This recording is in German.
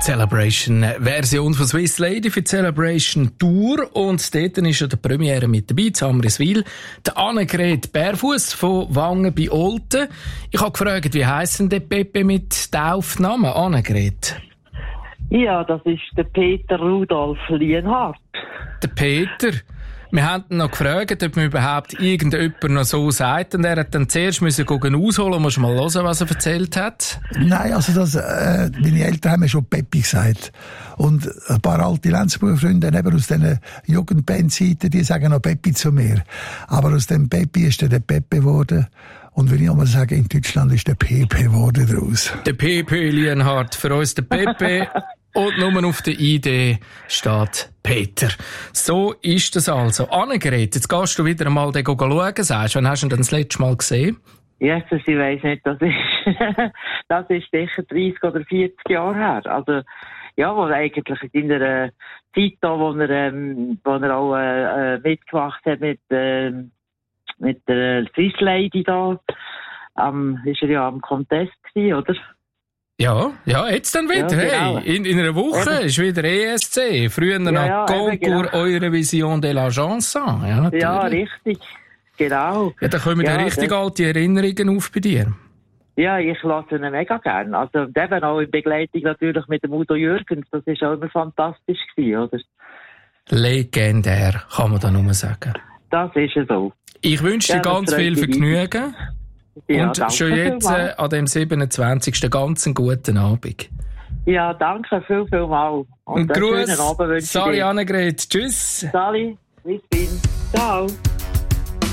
Celebration-Version von Swiss Lady für die Celebration Tour. Und dort ist ja der Premiere mit dabei, in Amriswil. Der Annegret Bärfuss von Wangen bei Olten. Ich habe gefragt, wie heisst denn der Pepe mit Taufnamen, Annegret? Ja, das ist der Peter Rudolf Lienhardt. Der Peter. Wir haben ihn noch gefragt, ob mir überhaupt irgendjemand noch so sagt. Und er hat dann zuerst ausholen. Musst du mal hören, was er erzählt hat? Nein, also meine Eltern haben mir schon Peppi gesagt. Und ein paar alte Lenzburger Freunde eben aus diesen Jugendbandzeiten, die sagen noch Peppi zu mir. Aber aus dem Peppi ist der Pepe geworden. Und wenn ich auch mal sage, in Deutschland ist der Pepe geworden daraus. Der Pepe Lienhardt, für uns der Pepe. Und nur auf der ID steht Peter. So ist das also. Annegret, jetzt gehst du wieder einmal schauen, sagst du. Wann hast du ihn denn das letzte Mal gesehen? Jesus, ich weiss nicht, das ist sicher 30 oder 40 Jahre her. Also, ja, wo eigentlich in der Zeit da, wo er auch mitgemacht hat mit der Swiss Lady da, ist er ja am Contest gewesen, oder? Ja, jetzt dann wieder. Ja, genau. Hey, in einer Woche ist wieder ESC. Früher noch Concours genau. Eurovision de la Chanson. Ja, natürlich. Ja, richtig. Genau. Ja, da kommen ja richtig alte Erinnerungen auf bei dir. Ja, ich lasse ihn mega gern. Also, eben auch in Begleitung natürlich mit dem Udo Jürgens. Das war auch immer fantastisch gewesen, oder? Legendär, kann man da nur sagen. Das ist es so. Ich wünsche dir ganz viel Vergnügen. Ja, und schon jetzt an dem 27. ganz einen guten Abend. Ja, danke viel mal. Und Gruß, Sali Annegret. Tschüss. Sali, bis dann. Ciao.